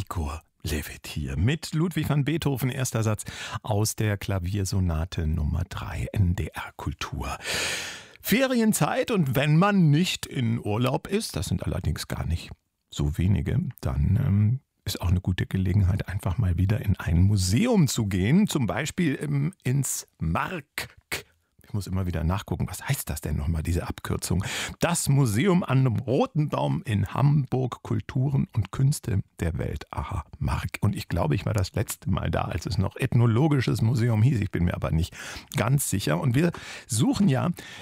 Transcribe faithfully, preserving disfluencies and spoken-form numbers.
Igor Levit hier mit Ludwig van Beethoven, erster Satz aus der Klaviersonate Nummer drei, N D R Kultur. Ferienzeit, und wenn man nicht in Urlaub ist, das sind allerdings gar nicht so wenige, dann ähm, ist auch eine gute Gelegenheit, einfach mal wieder in ein Museum zu gehen, zum Beispiel ähm, ins Mark. Ich muss immer wieder nachgucken, was heißt das denn nochmal, diese Abkürzung? Das Museum am Roten Baum in Hamburg, Kulturen und Künste der Welt. Aha, Mark. Und ich glaube, ich war das letzte Mal da, als es noch Ethnologisches Museum hieß. Ich bin mir aber nicht ganz sicher. Und wir suchen ja